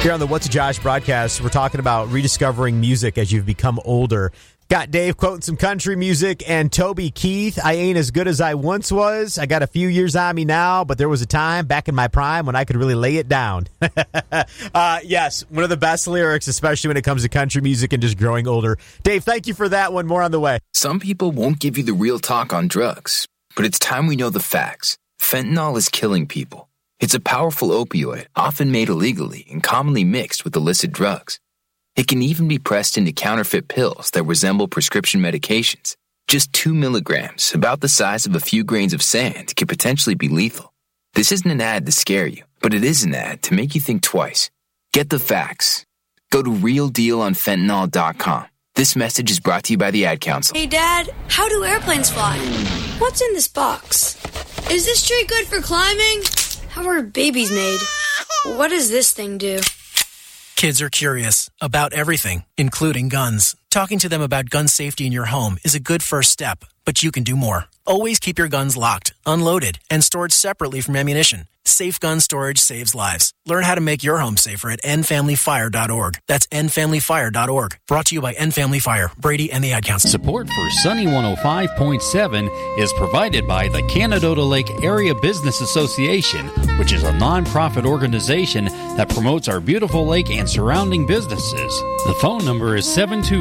Here on the What's a Josh broadcast, we're talking about rediscovering music as you've become older. Got Dave quoting some country music and Toby Keith. I ain't as good as I once was. I got a few years on me now, but there was a time back in my prime when I could really lay it down. Yes, one of the best lyrics, especially when it comes to country music and just growing older. Dave, thank you for that one. More on the way. Some people won't give you the real talk on drugs, but it's time we know the facts. Fentanyl is killing people. It's a powerful opioid, often made illegally and commonly mixed with illicit drugs. It can even be pressed into counterfeit pills that resemble prescription medications. Just 2 milligrams, about the size of a few grains of sand, could potentially be lethal. This isn't an ad to scare you, but it is an ad to make you think twice. Get the facts. Go to realdealonfentanyl.com. This message is brought to you by the Ad Council. Hey, Dad, how do airplanes fly? What's in this box? Is this tree good for climbing? How are babies made? What does this thing do? Kids are curious about everything, including guns. Talking to them about gun safety in your home is a good first step, but you can do more. Always keep your guns locked, unloaded, and stored separately from ammunition. Safe gun storage saves lives. Learn how to make your home safer at endfamilyfire.org. That's endfamilyfire.org. Brought to you by End Family Fire, Brady, and the Ad Council. Support for Sunny 105.7 is provided by the Canadota Lake Area Business Association, which is a nonprofit organization that promotes our beautiful lake and surrounding businesses. The phone number is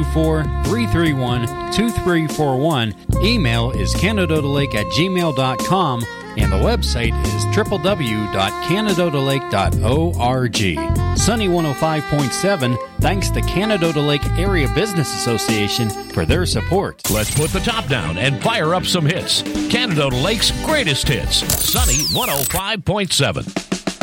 724-331-2341. Email is canadodalake@gmail.com. And the website is www.canadodalake.org. Sunny 105.7 thanks to Canadota Lake Area Business Association for their support. Let's put the top down and fire up some hits. Canadota Lake's greatest hits. Sunny 105.7.